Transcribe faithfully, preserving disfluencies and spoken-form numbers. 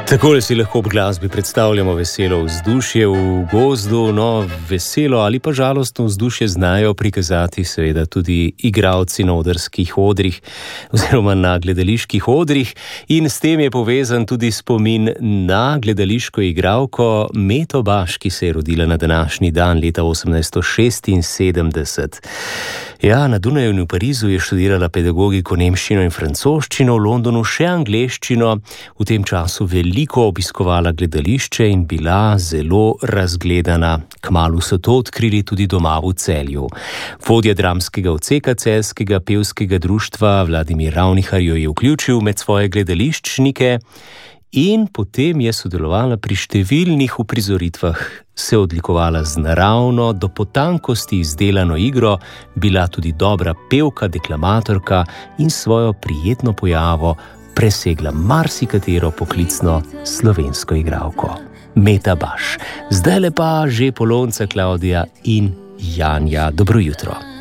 Takole si lahko ob glasbi predstavljamo veselo vzdušje v gozdu, no veselo ali pa žalostno vzdušje znajo prikazati seveda tudi igralci na odrskih odrih oziroma na gledaliških odrih in s tem je povezan tudi spomin na gledališko igralko Meto Baš, ki se je rodila na današnji dan leta osemnajststo šestinsedemdeset. Ja, na Dunaju in v Parizu je študirala pedagogiko, nemščino in francoščino, v Londonu še angleščino, v tem času veliko obiskovala gledališče in bila zelo razgledana. Kmalu so to odkrili tudi doma v Celju. Vodja dramskega odseka celjskega pevskega društva Vladimir Ravnihar jo je vključil med svoje gledališčnike in potem je sodelovala pri številnih uprizoritvah, se odlikovala z naravno, do potankosti izdelano igro, bila tudi dobra pevka, deklamatorka in svojo prijetno pojavo presegla marsikatero poklicno slovensko igralko. Meta Baš. Zdajle pa že Polonca, Klavdija in Janja. Dobro jutro.